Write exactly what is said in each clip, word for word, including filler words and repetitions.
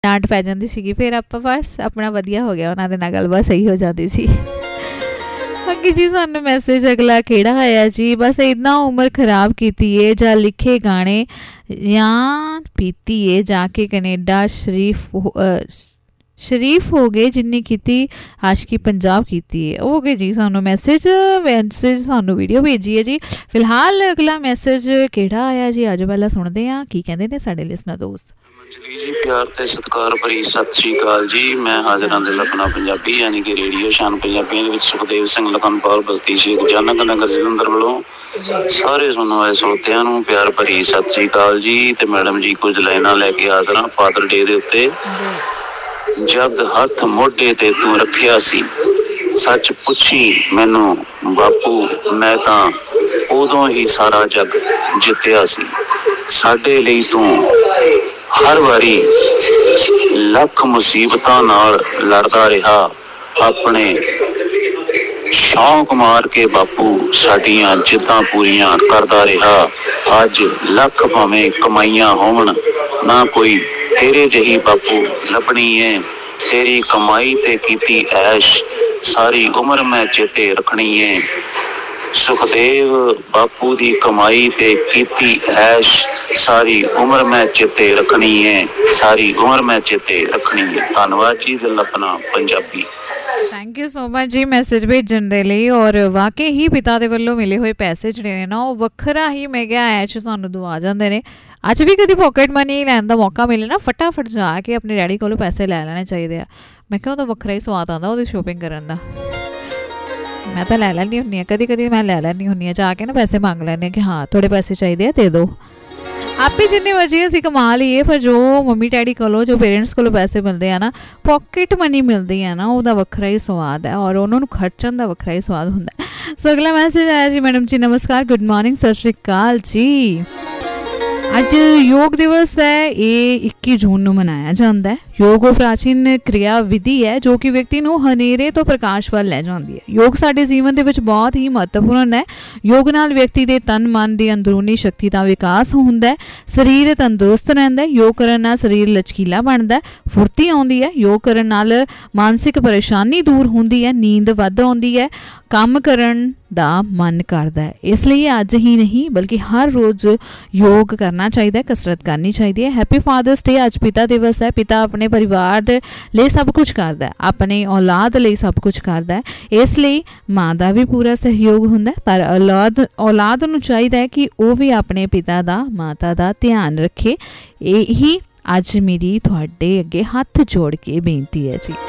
डांट पै जाती सी, फिर आप बस अपना वधिया हो गया, उन्होंने नाल गलबात सही हो जाती सी। बाकी जी सानू मैसेज अगला केड़ा आया जी, बस इतना उम्र खराब की है, जा लिखे गाने या पीती है, जाके कनेडा शरीफ शरीफ हो गए, जिन्नी की आशकी पंजाब की है। हो गए जी सानू मैसेज मैसेज सानू वीडियो भेजी है जी। फिलहाल अगला मैसेज केड़ा आया जी, अज पहला सुनते हैं की कहते हैं साडे लिसनर दोस्त। अंजलि जी प्यार ते सत्कार भरी सत श्री अकाल जी। मैं हाजिर हाँ दिल अपना पंजाबी यानी कि रेडियो शान पंजाबियों के सुखदेव सिंह लखनपाल बस्ती शेख जानक नगर जलंधर वालों सारे सुनने वाले श्रोतियां नूं प्यार भरी सत श्री अकाल जी। ते मैडम जी कुछ लाइनां लैके हाजिर हाँ फादर डे दे उत्ते। जद हथ मोढे ते तू रखिया सी, सच पुछी मैनू बापू, मैं तां उदों ही सारा जग जित्तिया सी। साडे लई तू हर वारी लख मुसीबतां नाल लड़दा रहा, अपने शौक मार के बापू साडियां जिद्दां पूरियां करदा रहा। अज लख भावें कमाइयां होवन ना कोई तेरे जही बापू लभनी है, तेरी कमाई ते कीती ऐश सारी उम्र मैं चेते रखनी है। सुखदेव बापू दी कमाई ते कीती ऐश सारी उम्र मैं चेते रखनी है, सारी उम्र मैं चेते रखनी है। धन्यवाद जी दिल अपना Punjabi. Thank you so much ji message भेजन दे लई। और वाकई ही पिता दे वल्लों मिले हुए पैसे जिहड़े ने ना वो वखरा ही मैं क्या ऐश सानू दवा जांदे ने। अज भी कभी पॉकेट मनी लैन का मौका मिले ना फटाफट जाके अपने डैडी कोलों पैसे लै लैने चाहिए आ। मैं क्या तो वखरा ही स्वाद आता वो शॉपिंग करन दा। मैं तो लै लैनी हुन्नी, कदी कदी मैं लै लैनी हुन्नी, जाके ना पैसे मंग लैने कि हाँ थोड़े पैसे चाहिए दे दो। आप ही जिन्ने मर्जी असीं कमा लीए, पर जो मम्मी डैडी कोलों जो पेरेंट्स कोलों पैसे मिलते हैं ना, पॉकेट मनी मिलती है ना, उसका वखरा ही स्वाद है और उन्होंने खर्चन का वखरा ही स्वाद होंदा है। सो अगला मैसेज आया जी, मैडम जी नमस्कार, गुड मॉर्निंग, सत श्री अकाल जी। अज योग दिवस है, ये इक्की जून को मनाया जाता है। योग वो प्राचीन क्रिया विधि है जो कि व्यक्ति को हनेरे तो प्रकाश वाल लै जाती है। योग साडे जीवन दे विच बहुत ही महत्वपूर्ण है। योग नाल व्यक्ति के तन मन की अंदरूनी शक्ति का विकास होंदा है, शरीर तंदुरुस्त रहिंदा है। योग करन नाल शरीर लचकीला बनता है, फुर्ती आउंदी है। योग करन नाल मानसिक परेशानी दूर होंदी है, नींद वध आउंदी है, काम करन दा मन करता है। इसलिए अज ही नहीं बल्कि हर रोज़ योग करना चाहिए, कसरत करनी चाहिए। हैप्पी फादर्स डे, अज पिता दिवस है। पिता अपने परिवार लिए सब कुछ करता है, अपने औलाद लिए सब कुछ करता है। इसलिए माँ का भी पूरा सहयोग होंदा है, पर औलाद औलाद नूं चाहिए कि वह भी अपने पिता का माता का ध्यान रखे। यही अज मेरी तुहाडे अगे हथ जोड़ के बेनती है जी।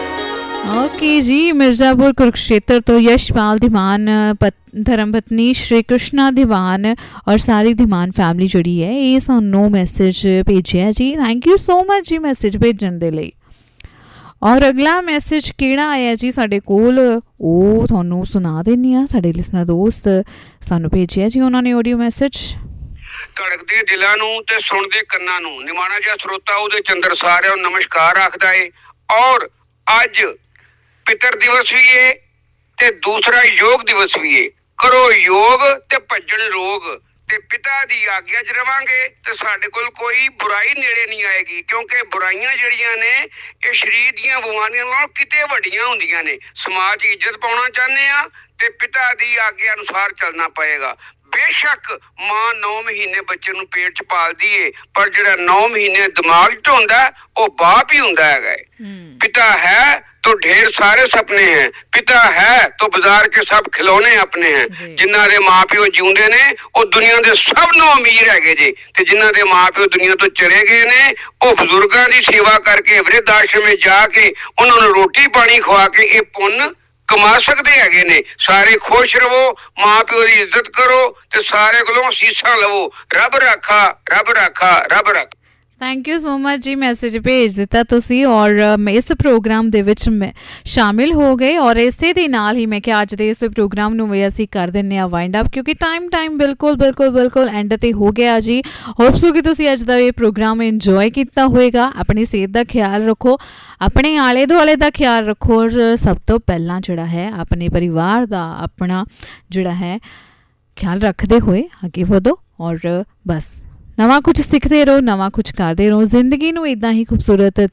ओके जी, मिर्ज़ापुर कुरुक्षेत्र तो यशपाल धीमान पत धर्मपत्नी श्री कृष्णा धीमान और सारी धीमान फैमिली जुड़ी है, ये सानू message भेजिया ji. Thank you so much ji message भेजन दे लई। और अगला मैसेज केड़ा आया जी साडे कोल, वो तुहानू सुना देनी आ। साडे लिसनर दोस्त सानू भेजिया जी उन्होंने ऑडियो मैसेज। धड़कदे दिलां नूं ते सुणदे कन्नां नूं निमाणा जिहा श्रोता उहदे चंद्र सारिआं नूं नमस्कार आखदा है। और अज पितर दिवस भी है ते दूसरा योग दिवस भी है। करो योग ते भज्जण रोग, ते पिता दी आग्ञा च रवांगे ते साडे कोल कोई बुराई नेड़े नहीं आएगी, क्योंकि बुराइयां जड़ियां ने ये शरीर दीयां बीमारियां नालों किते वड्डियां हुंदियां ने। समाज इज्जत पाउणा चाहते हैं ते पिता दी आग्ञा अनुसार चलना पएगा। बेशक मां नौ महीने बच्चे नूं पेट च पालदी है, पर जिहड़ा नौ महीने दिमाग च हुंदा वो बाप ही हुंदा है। पिता है तो ढेर सारे सपने हैं, पिता है तो बाजार के सब खिलौने अपने हैं। जिन्हां दे मां प्यो जिउंदे ने वो दुनिया दे सब नूं अमीर हैगे जे, ते जिन्हां दे मां प्यो दुनिया तो चले गए ने वो बुजुर्गां दी सेवा करके वृद्ध आश्रम में जाके उन्हां नूं रोटी पानी खवा के ये पुण्य कमा सकते हैगे ने। सारे खुश रहो, मां प्यो की इज्जत करो ते सारे कोलों असीसां लवो। रब राखा रब राखा रब राखा। Thank you so much ji message भेज दिता तुसी और मैं इस प्रोग्राम दे विच मैं शामिल हो गए। और इसे दे नाल ही मैं कि अज दे इस प्रोग्राम नूं भी असीं कर दिंदे आ वाइंड अप, क्योंकि टाइम टाइम बिल्कुल बिल्कुल बिल्कुल एंड ते हो गया जी। होप सो कि तुसी अज दा ये प्रोग्राम इंजॉय किया होएगा। अपनी सेहत का ख्याल रखो, अपने आले दुआले का ख्याल रखो, और सब तो पहला जिहड़ा है अपने परिवार का अपना जिहड़ा है ख्याल रखते हुए अगे वधो। और बस ਨਵਾਂ ਕੁਝ ਸਿੱਖਦੇ ਰਹੋ, ਨਵਾਂ ਕੁਝ ਕਰਦੇ ਰਹੋ। ਜ਼ਿੰਦਗੀ ਨੂੰ ਇਦਾਂ ਹੀ ਖੂਬਸੂਰਤ